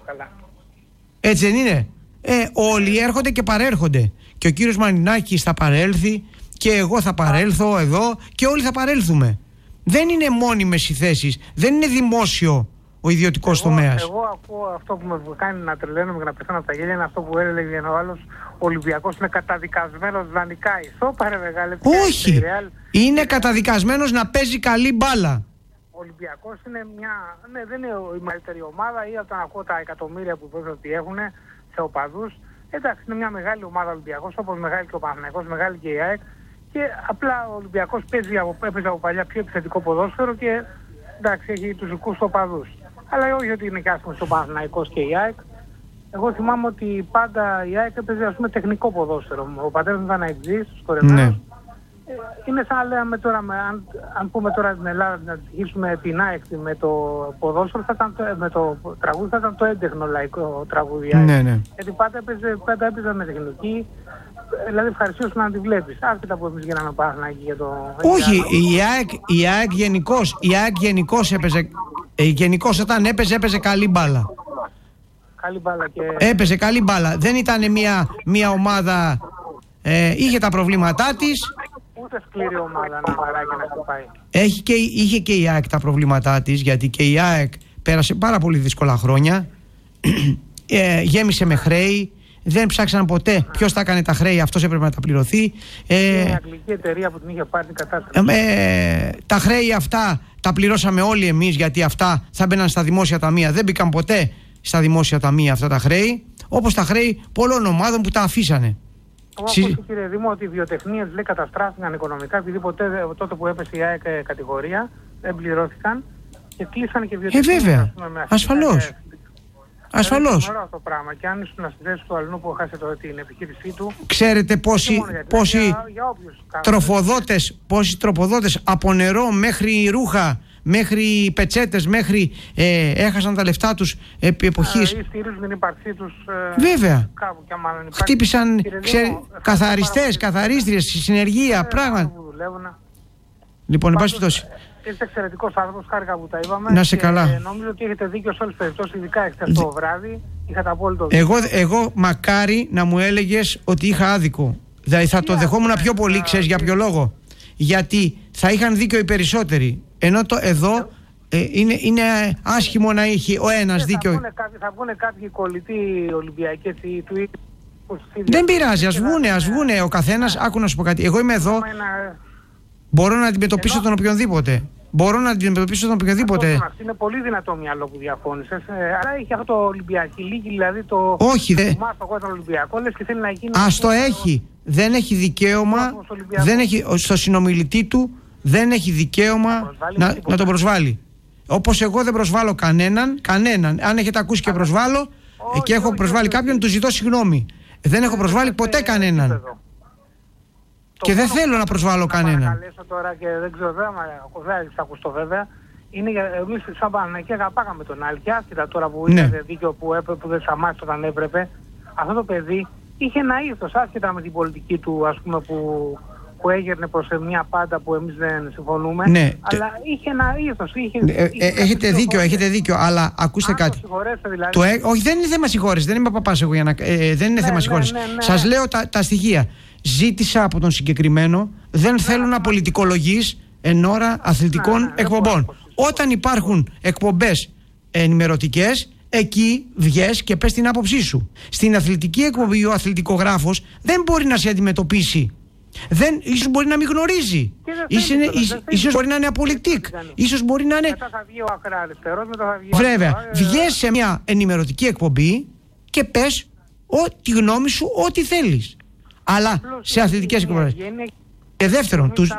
Έτσι δεν είναι? Ε, όλοι έρχονται και παρέρχονται. Και ο κύριος Μαρινάκης θα παρέλθει και εγώ θα παρέλθω εδώ και όλοι θα παρέλθουμε. Δεν είναι μόνιμες οι θέσεις, δεν είναι δημόσιο ο ιδιωτικός τομέας. Εγώ ακούω αυτό που με κάνει να τρελαίνομαι και να πεθάνω από τα γέλια, είναι αυτό που έλεγε ο άλλος, ο Ολυμπιακός είναι καταδικασμένος δανεικά. Ισόπαρε μεγάλε. Όχι, είναι καταδικασμένος να παίζει καλή μπάλα. Ο Ολυμπιακός είναι μια, ναι, δεν είναι η μεγαλύτερη ομάδα, ή όταν ακούω τα εκατομμύρια που είπαν ότι έχουν σε οπαδούς. Εντάξει, είναι μια μεγάλη ομάδα ο Ολυμπιακός, όπως μεγάλη και ο Παναθηναϊκός, μεγάλη και η ΑΕΚ. Και απλά ο Ολυμπιακός παίζει από, έπαιζε από παλιά πιο επιθετικό ποδόσφαιρο και εντάξει, έχει τους δικούς του οπαδούς. Αλλά όχι ότι είναι και άσχημος ο Παναθηναϊκός και η ΑΕΚ. Εγώ θυμάμαι ότι πάντα η ΑΕΚ έπαιζε, ας πούμε, τεχνικό ποδόσφαιρο. Ο πατέρας μου ήταν αεξής, σκορεμένος. Ναι. Ε, είναι σαν να λέμε τώρα, με, αν, αν πούμε τώρα την Ελλάδα να τυχήσουμε την ΑΕΚ με το ποδόσφαιρο, θα ήταν το, με το τραγούδι θα ήταν το έντεχνο λαϊκό τραγούδι. Ναι, ναι. Γιατί πάντα έπαιζε, πάντα έπαιζε με τεχνική. Δηλαδή ευχαριστήσω να τη βλέπεις. Άσχετα που εμείς γίναμε Παναθηναϊκοί για το... Όχι, η ΑΕΚ, η ΑΕΚ γενικώς, η ΑΕΚ γενικώς έπαιζε, ε, γενικώς όταν έπαιζε, έπαιζε καλή μπάλα. Καλή μπάλα και... Έπαιζε καλή μπάλα. Δεν ήταν μια, μια ομάδα, ε, είχε τα προβλήματά της. Ούτε σκληρή ομάδα να παράγει να χτυπάει. Έχει και, είχε και η ΑΕΚ τα προβλήματά της, γιατί και η ΑΕΚ πέρασε πάρα πολύ δύσκολα χρόνια. ε, γέμισε με χρέη. Δεν ψάξαν ποτέ ποιος θα έκανε τα χρέη, αυτός έπρεπε να τα πληρωθεί. Ε, είναι η αγγλική εταιρεία που την είχε πάρει την κατάσταση. Ε, τα χρέη αυτά τα πληρώσαμε όλοι εμείς, γιατί αυτά θα μπαίναν στα δημόσια ταμεία. Δεν μπήκαν ποτέ στα δημόσια ταμεία αυτά τα χρέη, όπως τα χρέη πολλών ομάδων που τα αφήσανε. Εγώ Συ... ακούω, κύριε Δήμο, ότι οι βιοτεχνίες λέει καταστράφηκαν οικονομικά, επειδή ποτέ, τότε που έπεσε η ΑΕΚ κατηγορία δεν πληρώθηκαν και κλείσανε και βιοτεχνίες. Ε, βέβαια. Ασφαλώς. Ασφαλώς. Είναι αυτό το πράγμα. Και αν ήσουν στη θέση του αλλού που έχασε το, την επιχείρησή του. Ξέρετε πόσοι, πόσοι, για, για τροφοδότες, πόσοι τροφοδότες από νερό μέχρι ρούχα, μέχρι πετσέτες, μέχρι ε, έχασαν τα λεφτά τους επί εποχής. Ή στηρίζουν την ύπαρξή τους. Ε, Βέβαια. Κάπου και μάλλον υπάρχει. Χτύπησαν ξε, καθαριστές, καθαρίστριες, συνεργεία, πράγματα. Λοιπόν, εν πάση περιπτώσει. Είστε εξαιρετικός άνθρωπος, χάρηκα που τα είπαμε. Να σε καλά. Νομίζω ότι έχετε δίκιο σε όλες τις περιπτώσεις, ειδικά εχθές το βράδυ. είχατε απόλυτο δίκιο. Εγώ, εγώ μακάρι να μου έλεγες ότι είχα άδικο. Δηλαδή θα το δεχόμουν πιο πολύ, ξέρεις για ποιο λόγο. Γιατί θα είχαν δίκιο οι περισσότεροι. Ενώ το εδώ ε, είναι, είναι άσχημο να είχε ο ένας δίκιο. Θα βγουν κάποιοι, θα βγουν κάποιοι κολλητοί Ολυμπιακοί έτσι, του δεν πειράζει, ας βγούνε, ας βγούνε ο καθένας. Άκου να σου πω κάτι. Εγώ είμαι εδώ. Μπορώ να αντιμετωπίσω τον οποιονδήποτε. Μπορώ να αντιμετωπίσω τον οποιονδήποτε. Αυτό είναι πολύ δυνατό μυαλό που διαφώνησες. Άρα είχε αυτό το Ολυμπιακή Λίγη, δηλαδή το. Όχι, δε. Τον Ολυμπιακό, λες και θέλει να γίνει. Ας το έχει. Δεν έχει δικαίωμα. Δεν έχει, στο συνομιλητή του δεν έχει δικαίωμα να, να, να τον προσβάλλει. Όπως εγώ δεν προσβάλλω κανέναν. Κανέναν. Αν έχετε ακούσει και προσβάλλω όχι, και έχω όχι, προσβάλλει όχι, κάποιον, του ζητώ συγγνώμη. Δεν έχω προσβάλλει ποτέ κανέναν. Και δεν θέλω να προσβάλλω κανέναν. Να παρακαλέσω τώρα και δεν ξέρω, δεν θα ακουστώ βέβαια. Είναι για εμείς σαν Παναθηναϊκοί αγαπάγαμε τον Άλκη, άσχετα τώρα που ναι. είναι δίκαιο που, έπρεπε, που δεν σταμάτησε όταν έπρεπε. Αυτό το παιδί είχε ένα ήθος, άσχετα με την πολιτική του, ας πούμε, που, που έγερνε προς μια πάντα που εμείς δεν συμφωνούμε. Ναι. Αλλά είχε ένα ήθος. Είχε, ε, είχε ε, έχετε δίκιο, έχετε δίκιο, αλλά ακούστε αν κάτι. Το δηλαδή. Το ε, όχι, δεν είναι θέμα συγχώρεσης, δεν είμαι παπάς εγώ για να. Ε, δεν είναι ναι, θέμα συγχώρεσης. Ναι, ναι, ναι. Σας λέω τα, τα στοιχεία. Ζήτησα από τον συγκεκριμένο, δεν θέλω να πολιτικολογείς εν ώρα αθλητικών ναι, ναι, εκπομπών. Όταν υπάρχουν εκπομπές ενημερωτικές, εκεί βγες και πες την άποψή σου. Στην αθλητική εκπομπή ο αθλητικογράφος δεν μπορεί να σε αντιμετωπίσει. Δεν, ίσως μπορεί να μην γνωρίζει. Ίσως, ίσως μπορεί να είναι απολυτικ. Ίσως μπορεί να είναι. Μετά θα βγει ο ακρааριστερός, μετά θα βγει. Βέβαια, βγες σε μια ενημερωτική εκπομπή και πες ό,τι γνώμη σου, ό,τι θέλεις. Αλλά σε αθλητικές εκπομπές. Και δεύτερον, τους...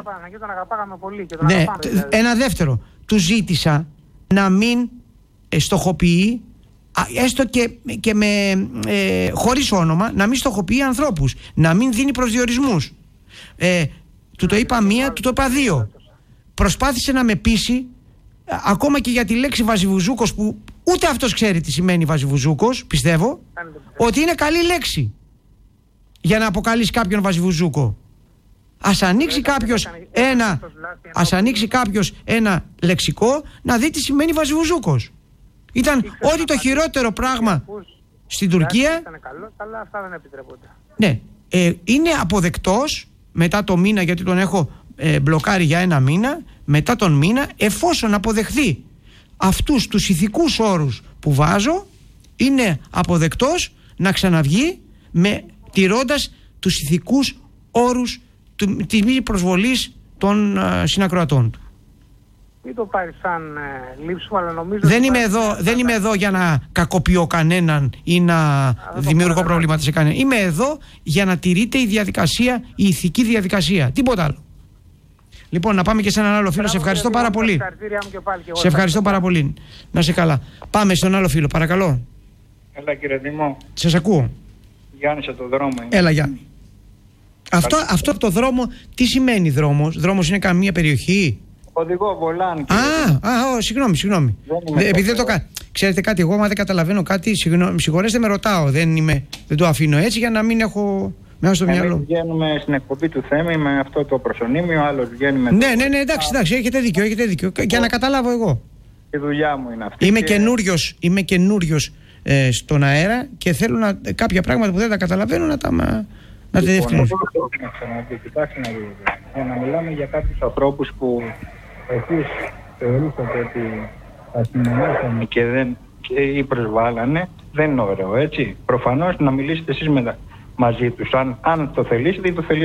ναι, ένα δεύτερο, του ζήτησα να μην στοχοποιεί, έστω και, και με, ε, χωρίς όνομα, να μην στοχοποιεί ανθρώπους, να μην δίνει προσδιορισμούς. Ε, του το είπα μία, του το είπα δύο. Προσπάθησε να με πείσει, ακόμα και για τη λέξη Βαζιβουζούκος, που ούτε αυτός ξέρει τι σημαίνει Βαζιβουζούκος, πιστεύω, ότι είναι καλή λέξη για να αποκαλείς κάποιον Βαζιβουζούκο. Ας ανοίξει κάποιος ένα, ας ανοίξει κάποιος ένα λεξικό να δει τι σημαίνει Βαζιβουζούκος. Ήταν ό,τι το χειρότερο πράγμα στην Τουρκία. Αλλά αυτά δεν επιτρέπονται. Ναι, ε, είναι αποδεκτός μετά το μήνα, γιατί τον έχω ε, μπλοκάρει για ένα μήνα. Μετά τον μήνα, εφόσον αποδεχθεί αυτούς τους ηθικούς όρους που βάζω, είναι αποδεκτός να ξαναβγεί με τηρώντας τους ηθικούς όρους του, της μη προσβολής των uh, συνακροατών του. Μην το πάρει σαν ε, λήψη, αλλά νομίζω. Δεν, είμαι εδώ, δεν είμαι εδώ για να κακοποιώ κανέναν ή να Α, δημιουργώ προβλήματα σε κανέναν. Είμαι εδώ για να τηρείται η διαδικασία, η ηθική διαδικασία. Τίποτα άλλο. Λοιπόν, να πάμε και σε έναν άλλο φίλο. Σε ευχαριστώ πάρα πολύ. Σε ευχαριστώ πάρα πολύ. Να σε καλά. Πάμε στον άλλο φίλο, παρακαλώ. Έλα, κύριε Δήμο. Σας ακούω. Γιάννης από το δρόμο. Είναι. Έλα, Γιάννη. Αυτό, αυτό από το δρόμο, τι σημαίνει δρόμος? Δρόμος είναι καμία περιοχή? Οδηγό βολάν. Α, α, α, συγγνώμη, συγγνώμη. Δεν Επειδή δεν το κα... Ξέρετε κάτι, εγώ άμα δεν καταλαβαίνω κάτι, συγγνώμη, συγχωρέστε με, ρωτάω. Δεν, είμαι, δεν το αφήνω έτσι για να μην έχω μέσα στο μυαλό. Βγαίνουμε στην εκπομπή του Θέμη με αυτό το προσωνύμιο, άλλο βγαίνει με. Ναι, ναι, ναι, εντάξει, εντάξει, έχετε δίκιο, έχετε δίκιο. Για να καταλάβω εγώ. Η δουλειά μου είναι αυτή. Είμαι και... καινούριος, είμαι καινούριος ε, στον αέρα και θέλω να, κάποια πράγματα που δεν τα καταλαβαίνω να τα. Μα... Να τη διευκρινίσω. Κοιτάξτε να δείτε. Για να μιλάμε για κάποιους ανθρώπους που εσείς θεωρήσατε ότι θα συνενώσανε και δεν και ή προσβάλλανε, δεν είναι ωραίο, έτσι. Προφανώς να μιλήσετε εσείς με, μαζί τους, αν, αν το θελήσετε ή το θελήσετε.